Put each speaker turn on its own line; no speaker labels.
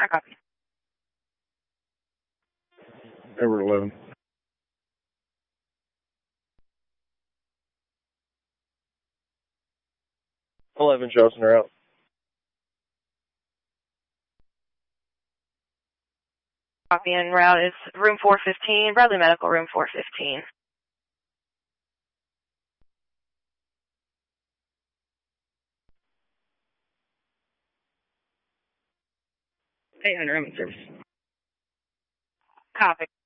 Copy.
Over 11. 11 Johnson are out.
Copy, en route is room 415, Bradley Medical, room 415. Hey, under service. Copy.